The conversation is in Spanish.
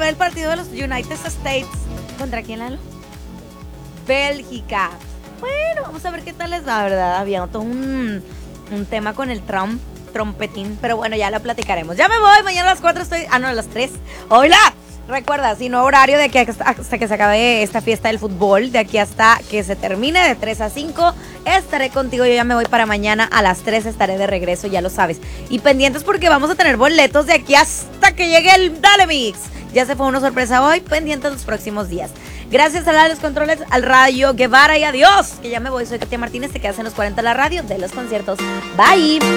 el partido de los United States. ¿Contra quién, Lalo? Bélgica. Bueno, vamos a ver qué tal les va, ¿verdad? Había todo un tema con el trompetín, pero bueno, ya lo platicaremos. Ya me voy, mañana a las 4 estoy... a las 3. ¡Hola! Recuerda, si no horario de aquí hasta que se acabe esta fiesta del fútbol, de aquí hasta que se termine de 3 a 5, estaré contigo. Yo ya me voy para mañana a las 3, estaré de regreso, ya lo sabes. Y pendientes porque vamos a tener boletos de aquí hasta que llegue el Dale Mix. Ya se fue una sorpresa hoy, pendientes los próximos días. Gracias a los controles, al Radio Guevara y adiós. Que ya me voy, soy Katia Martínez, te quedas en los 40 de la radio de los conciertos. Bye.